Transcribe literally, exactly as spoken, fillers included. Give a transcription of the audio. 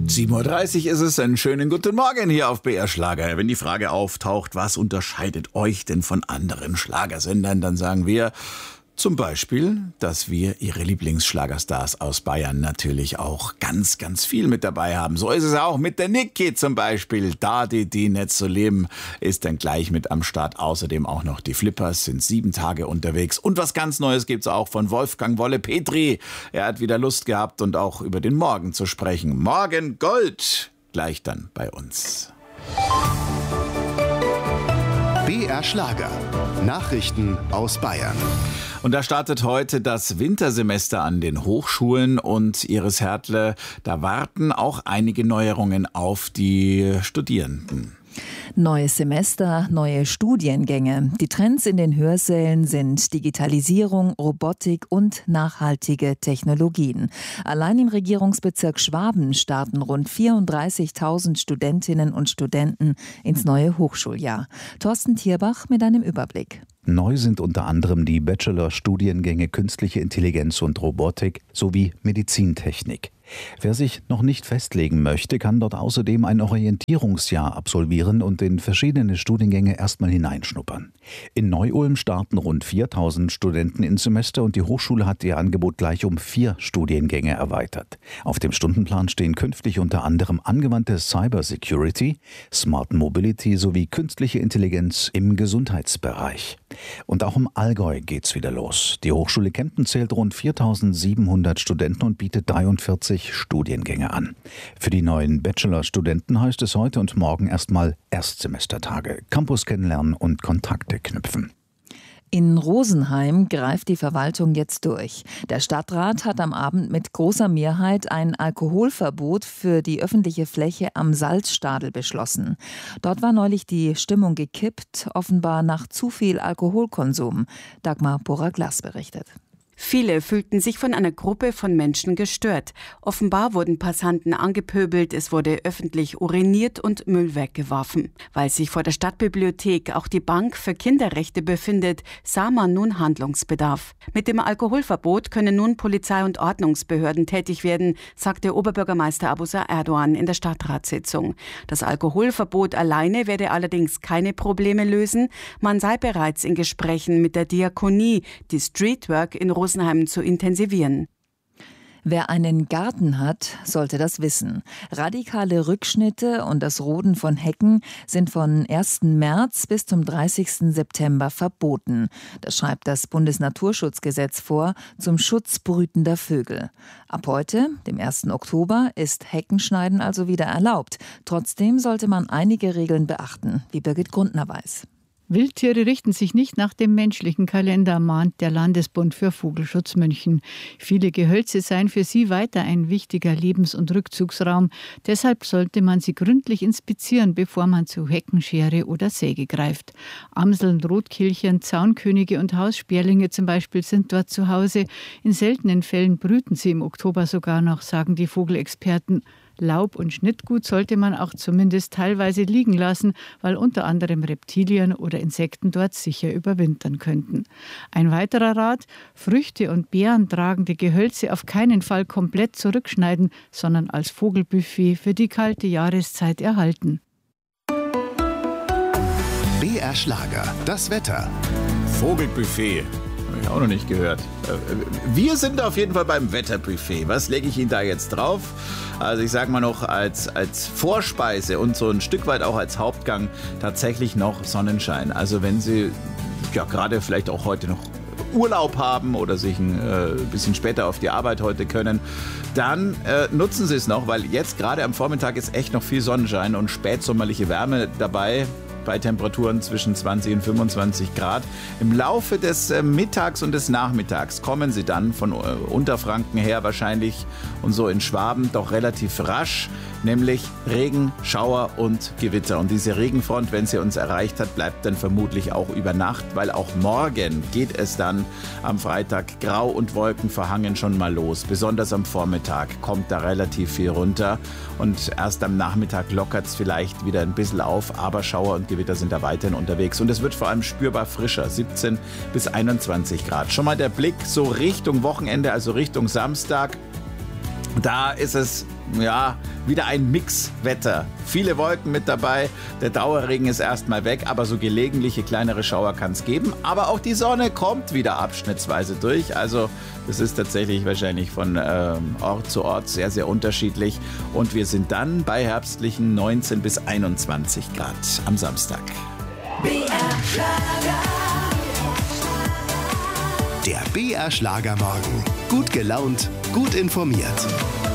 sieben Uhr dreißig ist es, einen schönen guten Morgen hier auf B R Schlager. Wenn die Frage auftaucht, was unterscheidet euch denn von anderen Schlagersendern, dann sagen wir zum Beispiel, dass wir ihre Lieblingsschlagerstars aus Bayern natürlich auch ganz, ganz viel mit dabei haben. So ist es auch mit der Niki zum Beispiel. Da die, die nicht so leben, ist dann gleich mit am Start. Außerdem auch noch die Flippers, sind sieben Tage unterwegs. Und was ganz Neues gibt's auch von Wolfgang Wolle Petri. Er hat wieder Lust gehabt und auch über den Morgen zu sprechen. Morgen Gold, gleich dann bei uns. B R Schlager. Nachrichten aus Bayern. Und da startet heute das Wintersemester an den Hochschulen und Iris Härtle, da warten auch einige Neuerungen auf die Studierenden. Neues Semester, neue Studiengänge. Die Trends in den Hörsälen sind Digitalisierung, Robotik und nachhaltige Technologien. Allein im Regierungsbezirk Schwaben starten rund vierunddreißigtausend Studentinnen und Studenten ins neue Hochschuljahr. Thorsten Thierbach mit einem Überblick. Neu sind unter anderem die Bachelor-Studiengänge Künstliche Intelligenz und Robotik sowie Medizintechnik. Wer sich noch nicht festlegen möchte, kann dort außerdem ein Orientierungsjahr absolvieren und in verschiedene Studiengänge erstmal hineinschnuppern. In Neu-Ulm starten rund viertausend Studenten ins Semester und die Hochschule hat ihr Angebot gleich um vier Studiengänge erweitert. Auf dem Stundenplan stehen künftig unter anderem angewandte Cybersecurity, Smart Mobility sowie künstliche Intelligenz im Gesundheitsbereich. Und auch im Allgäu geht's wieder los. Die Hochschule Kempten zählt rund viertausendsiebenhundert Studenten und bietet dreiundvierzig Studiengänge an. Für die neuen Bachelor-Studenten heißt es heute und morgen erstmal Erstsemestertage, Campus kennenlernen und Kontakte knüpfen. In Rosenheim greift die Verwaltung jetzt durch. Der Stadtrat hat am Abend mit großer Mehrheit ein Alkoholverbot für die öffentliche Fläche am Salzstadel beschlossen. Dort war neulich die Stimmung gekippt, offenbar nach zu viel Alkoholkonsum. Dagmar Bora-Glass berichtet. Viele fühlten sich von einer Gruppe von Menschen gestört. Offenbar wurden Passanten angepöbelt, es wurde öffentlich uriniert und Müll weggeworfen. Weil sich vor der Stadtbibliothek auch die Bank für Kinderrechte befindet, sah man nun Handlungsbedarf. Mit dem Alkoholverbot können nun Polizei und Ordnungsbehörden tätig werden, sagte Oberbürgermeister Abusa Erdogan in der Stadtratssitzung. Das Alkoholverbot alleine werde allerdings keine Probleme lösen. Man sei bereits in Gesprächen mit der Diakonie, die Streetwork in Rosenheim zu intensivieren. Wer einen Garten hat, sollte das wissen. Radikale Rückschnitte und das Roden von Hecken sind von ersten März bis zum dreißigsten September verboten. Das schreibt das Bundesnaturschutzgesetz vor zum Schutz brütender Vögel. Ab heute, dem ersten Oktober, ist Heckenschneiden also wieder erlaubt. Trotzdem sollte man einige Regeln beachten, wie Birgit Grundner weiß. Wildtiere richten sich nicht nach dem menschlichen Kalender, mahnt der Landesbund für Vogelschutz München. Viele Gehölze seien für sie weiter ein wichtiger Lebens- und Rückzugsraum. Deshalb sollte man sie gründlich inspizieren, bevor man zu Heckenschere oder Säge greift. Amseln, Rotkehlchen, Zaunkönige und Haussperlinge zum Beispiel sind dort zu Hause. In seltenen Fällen brüten sie im Oktober sogar noch, sagen die Vogelexperten. Laub und Schnittgut sollte man auch zumindest teilweise liegen lassen, weil unter anderem Reptilien oder Insekten dort sicher überwintern könnten. Ein weiterer Rat: Früchte und Beeren tragende Gehölze auf keinen Fall komplett zurückschneiden, sondern als Vogelbuffet für die kalte Jahreszeit erhalten. B R Schlager, das Wetter. Vogelbuffet. Habe ich auch noch nicht gehört. Wir sind auf jeden Fall beim Wetterbuffet. Was lege ich Ihnen da jetzt drauf? Also ich sage mal noch als, als Vorspeise und so ein Stück weit auch als Hauptgang tatsächlich noch Sonnenschein. Also wenn Sie ja gerade vielleicht auch heute noch Urlaub haben oder sich ein äh, bisschen später auf die Arbeit heute können, dann äh, nutzen Sie es noch, weil jetzt gerade am Vormittag ist echt noch viel Sonnenschein und spätsommerliche Wärme dabei. Bei Temperaturen zwischen zwanzig und fünfundzwanzig Grad. Im Laufe des äh, Mittags und des Nachmittags kommen sie dann von äh, Unterfranken her wahrscheinlich und so in Schwaben doch relativ rasch, nämlich Regen, Schauer und Gewitter. Und diese Regenfront, wenn sie uns erreicht hat, bleibt dann vermutlich auch über Nacht, weil auch morgen geht es dann am Freitag grau und wolkenverhangen schon mal los. Besonders am Vormittag kommt da relativ viel runter und erst am Nachmittag lockert es vielleicht wieder ein bisschen auf, aber Schauer und Gewitter sind da weiterhin unterwegs und es wird vor allem spürbar frischer, siebzehn bis einundzwanzig Grad. Schon mal der Blick so Richtung Wochenende, also Richtung Samstag. Da ist es ja, wieder ein Mixwetter. Viele Wolken mit dabei, der Dauerregen ist erstmal weg, aber so gelegentliche kleinere Schauer kann es geben. Aber auch die Sonne kommt wieder abschnittsweise durch. Also das ist tatsächlich wahrscheinlich von ähm, Ort zu Ort sehr, sehr unterschiedlich. Und wir sind dann bei herbstlichen neunzehn bis einundzwanzig Grad am Samstag. B R Schlager. Der B R Schlagermorgen. Gut gelaunt, gut informiert.